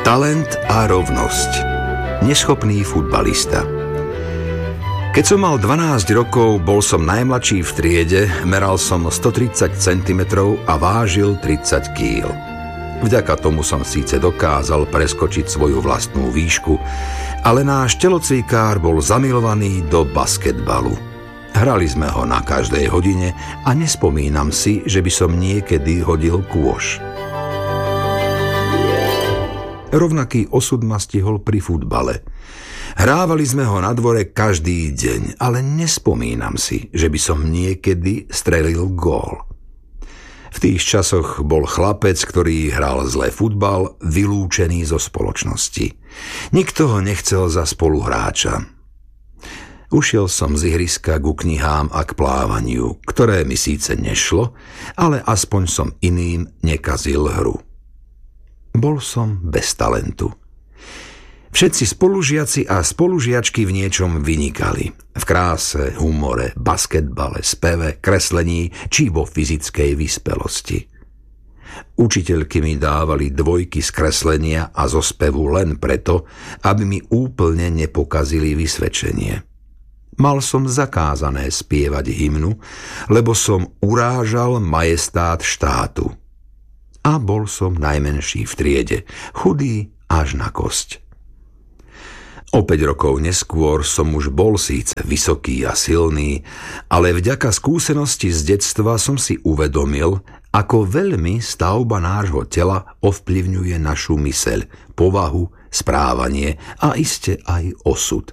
Talent a rovnosť. Neschopný futbalista. Keď som mal 12 rokov, bol som najmladší v triede, meral som 130 cm a vážil 30 kg. Vďaka tomu som síce dokázal preskočiť svoju vlastnú výšku, ale náš telocvikár bol zamilovaný do basketbalu. Hrali sme ho na každej hodine a nespomínam si, že by som niekedy hodil kôš. Rovnaký osud ma stihol pri futbale. Hrávali sme ho na dvore každý deň, ale nespomínam si, že by som niekedy strelil gól. V tých časoch bol chlapec, ktorý hral zle futbal, vylúčený zo spoločnosti. Nikto ho nechcel za spoluhráča. Ušiel som z ihriska ku knihám a k plávaniu, ktoré mi síce nešlo, ale aspoň som iným nekazil hru. Bol som bez talentu. Všetci spolužiaci a spolužiačky v niečom vynikali. V kráse, humore, basketbale, speve, kreslení či vo fyzickej vyspelosti. Učiteľky mi dávali dvojky z kreslenia a zo spevu len preto, aby mi úplne nepokazili vysvedčenie. Mal som zakázané spievať hymnu, lebo som urážal majestát štátu. A bol som najmenší v triede, chudý až na kosť. O 5 rokov neskôr som už bol síce vysoký a silný, ale vďaka skúsenosti z detstva som si uvedomil, ako veľmi stavba nášho tela ovplyvňuje našu myseľ, povahu, správanie a iste aj osud.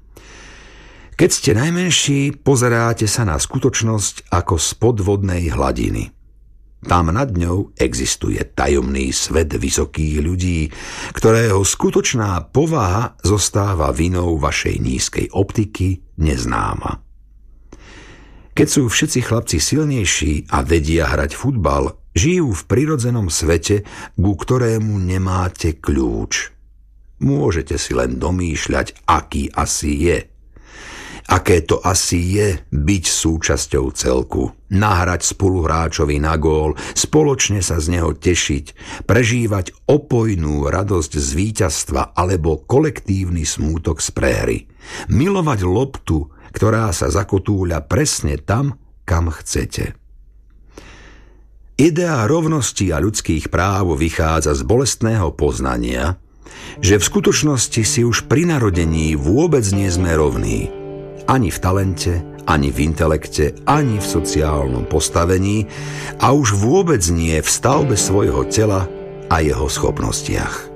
Keď ste najmenší, pozeráte sa na skutočnosť ako z podvodnej hladiny. Tam nad ňou existuje tajomný svet vysokých ľudí, ktorého skutočná povaha zostáva vinou vašej nízkej optiky neznáma. Keď sú všetci chlapci silnejší a vedia hrať futbal, žijú v prirodzenom svete, ku ktorému nemáte kľúč. Môžete si len domýšľať, aký asi je. Aké to asi je byť súčasťou celku, nahrať spoluhráčovi na gól, spoločne sa z neho tešiť, prežívať opojnú radosť z víťazstva alebo kolektívny smútok z prehry, milovať loptu, ktorá sa zakotúľa presne tam, kam chcete. Idea rovnosti a ľudských práv vychádza z bolestného poznania, že v skutočnosti si už pri narodení vôbec nie sme rovní. Ani v talente, ani v intelekte, ani v sociálnom postavení a už vôbec nie v stavbe svojho tela a jeho schopnostiach.